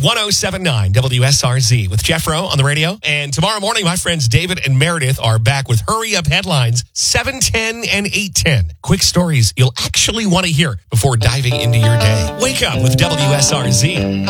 1079 WSRZ with Jeff Rowe on the radio. And tomorrow morning, my friends David and Meredith are back with Hurry Up Headlines, 7:10 and 8:10. Quick stories you'll actually want to hear before diving into your day. Wake up with WSRZ.